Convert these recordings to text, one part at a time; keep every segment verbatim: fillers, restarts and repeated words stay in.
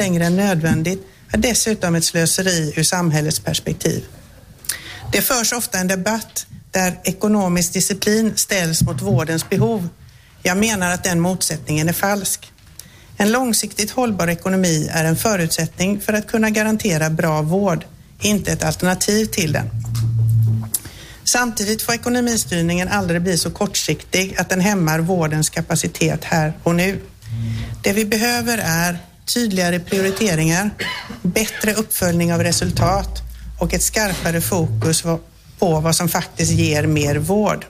längre än nödvändigt är dessutom ett slöseri ur samhällets perspektiv. Det förs ofta en debatt där ekonomisk disciplin ställs mot vårdens behov. Jag menar att den motsättningen är falsk. En långsiktigt hållbar ekonomi är en förutsättning för att kunna garantera bra vård, inte ett alternativ till den. Samtidigt får ekonomistyrningen aldrig bli så kortsiktig att den hämmar vårdens kapacitet här och nu. Det vi behöver är tydligare prioriteringar, bättre uppföljning av resultat och ett skarpare fokus på vad som faktiskt ger mer vård.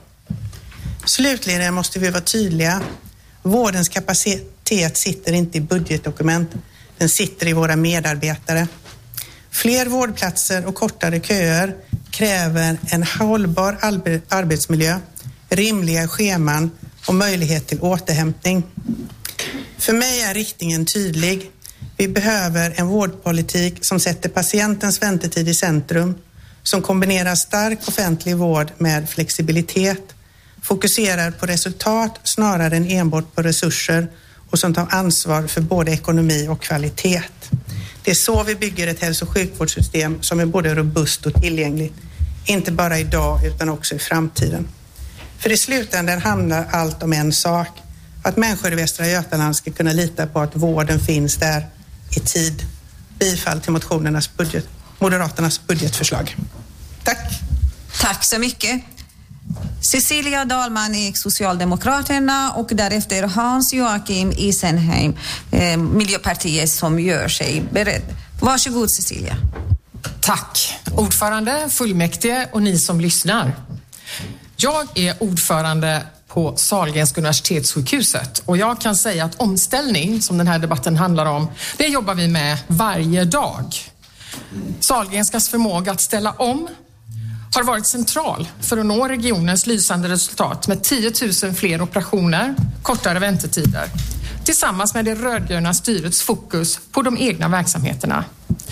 Slutligen måste vi vara tydliga. Vårdens kapacitet sitter inte i budgetdokument, den sitter i våra medarbetare. Fler vårdplatser och kortare köer kräver en hållbar arbetsmiljö, rimliga scheman och möjlighet till återhämtning. För mig är riktningen tydlig. Vi behöver en vårdpolitik som sätter patientens väntetid i centrum, som kombinerar stark offentlig vård med flexibilitet, fokuserar på resultat snarare än enbart på resurser och som tar ansvar för både ekonomi och kvalitet. Det är så vi bygger ett hälso- och sjukvårdssystem som är både robust och tillgängligt, inte bara idag utan också i framtiden. För i slutändan handlar allt om en sak, att människor i Västra Götaland ska kunna lita på att vården finns där i tid. Bifall till motionernas budget, Moderaternas budgetförslag. Tack. Tack så mycket. Cecilia Dahlman i Socialdemokraterna och därefter Hans-Joachim Isenheim, eh, Miljöpartiet, som gör sig beredd. Varsågod Cecilia. Tack. Ordförande, fullmäktige och ni som lyssnar. Jag är ordförande på Sahlgrenska universitetssjukhuset och jag kan säga att omställning, som den här debatten handlar om, det jobbar vi med varje dag. Sahlgrenskas förmåga att ställa om har varit central för att nå regionens lysande resultat med tio tusen fler operationer, kortare väntetider, tillsammans med det rödgröna styrets fokus på de egna verksamheterna.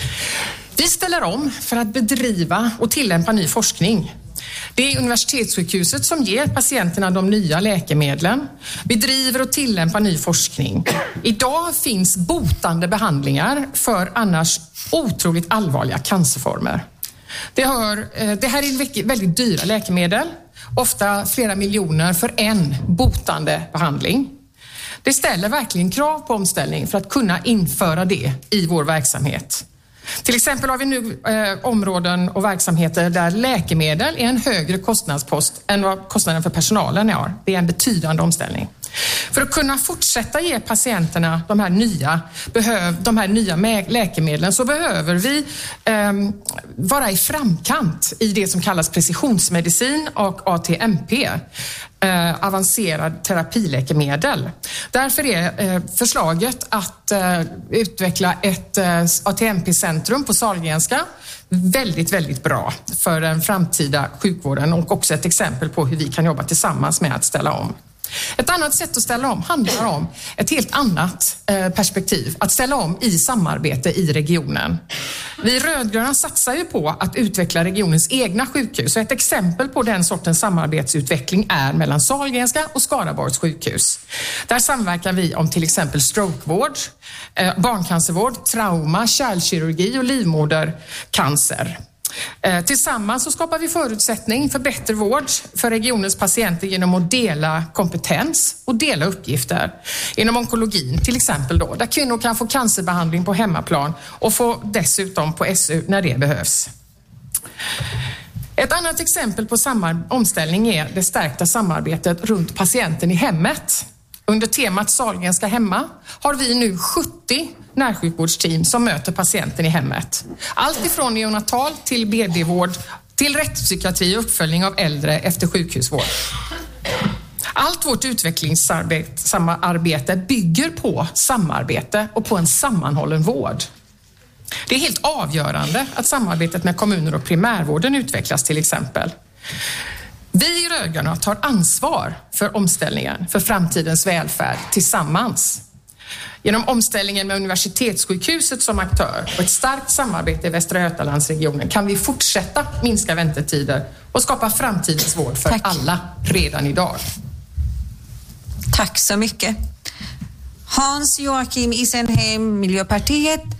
Vi ställer om för att bedriva och tillämpa ny forskning. Det är universitetssjukhuset som ger patienterna de nya läkemedlen. Vi driver och tillämpar ny forskning. Idag finns botande behandlingar för annars otroligt allvarliga cancerformer. Det, hör, det här är väldigt dyra läkemedel, ofta flera miljoner för en botande behandling. Det ställer verkligen krav på omställning för att kunna införa det i vår verksamhet. Till exempel har vi nu eh, områden och verksamheter där läkemedel är en högre kostnadspost än vad kostnaden för personalen är. Det är en betydande omställning. För att kunna fortsätta ge patienterna de här nya, behöv, de här nya läkemedlen så behöver vi eh, vara i framkant i det som kallas precisionsmedicin och A T M P. Eh, avancerad terapiläkemedel. Därför är eh, förslaget att eh, utveckla ett eh, A T M P-centrum på Sahlgrenska väldigt, väldigt bra för den framtida sjukvården och också ett exempel på hur vi kan jobba tillsammans med att ställa om. Ett annat sätt att ställa om handlar om ett helt annat eh, perspektiv, att ställa om i samarbete i regionen. Vi rödgröna satsar ju på att utveckla regionens egna sjukhus och ett exempel på den sortens samarbetsutveckling är mellan Sahlgrenska och Skaraborgs sjukhus. Där samverkar vi om till exempel strokevård, eh, barncancervård, trauma, kärlkirurgi och livmodercancer. Eh, tillsammans så skapar vi förutsättning för bättre vård för regionens patienter genom att dela kompetens och dela uppgifter. Inom onkologin till exempel då, där kvinnor kan få cancerbehandling på hemmaplan och få dessutom på S U när det behövs. Ett annat exempel på samar- omställning är det stärkta samarbetet runt patienten i hemmet. Under temat Sahlgrenska hemma har vi nu sjuttio närsjukvårdsteam som möter patienten i hemmet. Allt ifrån neonatal till B B-vård till rättspsykiatri och uppföljning av äldre efter sjukhusvård. Allt vårt utvecklingsarbete bygger på samarbete och på en sammanhållen vård. Det är helt avgörande att samarbetet med kommuner och primärvården utvecklas till exempel. Vi rödgröna tar ansvar för omställningen för framtidens välfärd tillsammans. Genom omställningen med universitetssjukhuset som aktör och ett starkt samarbete i Västra Götalandsregionen kan vi fortsätta minska väntetider och skapa framtidens vård för Tack. alla redan idag. Tack så mycket. Hans-Joakim Isenheim, Miljöpartiet,